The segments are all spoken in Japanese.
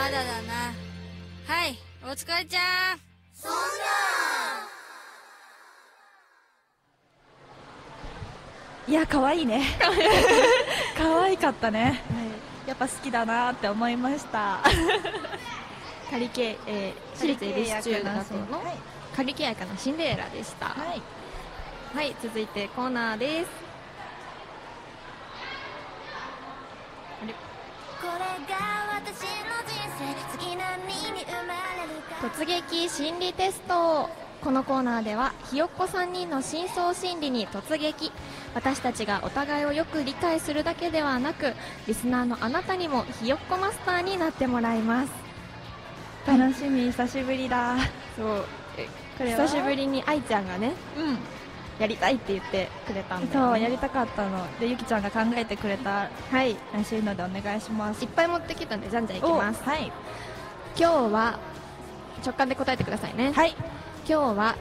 まだだな。はい、お疲れちゃん。そんな。 いや、可愛いね。可愛かったね。はい、やっぱ好きだなって思いました。 仮契、私立恵比寿中学校の仮契約のシンデレラでした。はい、はい、続いてコーナーです。突撃心理テスト。このコーナーではひよっこ3人の深層心理に突撃。私たちがお互いをよく理解するだけではなく、リスナーのあなたにもひよっこマスターになってもらいます。 楽しみ、久しぶりだ。 そう、久しぶりに愛ちゃんがね、やりたいって言ってくれたんで、 そう、やりたかったので、ゆきちゃんが考えてくれたらしいのでお願いします。 いっぱい持ってきたんでじゃんじゃんいきます。 はい、 今日は直感で答えてくださいね。 はい、 今日は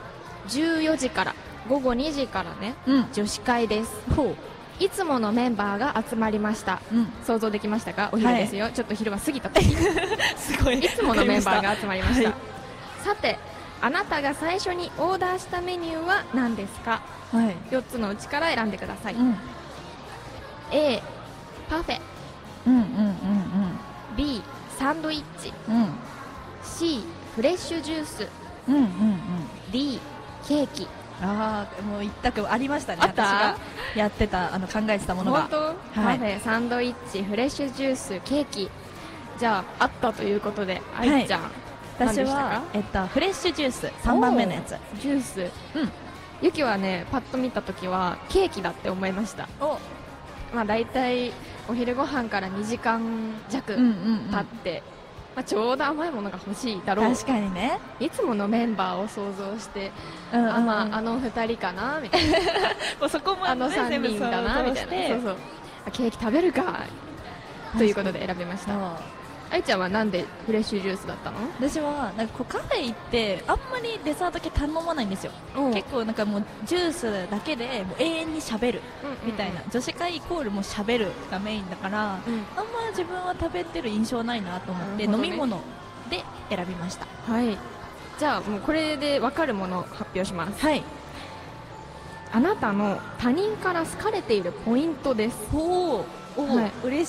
14時から午後2時からね、女子会です。いつものメンバーが集まりました。想像できましたか？お昼ですよ、ちょっと昼は過ぎた時すごい、 いつものメンバーが集まりました。さて、あなたが最初にオーダーしたメニューは何ですか？4つのうちから選んでください。A、パフェ、B、サンドイッチ、C、フレッシュジュース、D、ケーキ。 もう一択ありましたね。私がやってた考えてたものが。 本当？パフェ、サンドイッチ、フレッシュジュース、ケーキ。じゃああったということで、愛ちゃん、 私はフレッシュジュース、3番目のやつ。 ジュース。ゆきはね、パッと見たときはケーキだって思いました。まあだいたいお昼ご飯から2時間弱経って、ちょうど甘いものが欲しいだろう。 確かにね。 いつものメンバーを想像して、あの2人かなみたいなもうそこまで 3人だなみたいな。そうそう、ケーキ食べるかということで選びました。愛ちゃんはなんでフレッシュジュースだったの？ 私はなんかこうカフェ行ってあんまりデザート系頼まないんですよ。結構なんかもうジュースだけでもう永遠にしゃべるみたいな、女子会イコールもうしゃべるがメインだから、あんま自分は食べてる印象ないなと思って、飲み物で選びました。 じゃあもうこれで分かるものを発表します。あなたの他人から好かれているポイントです。 嬉し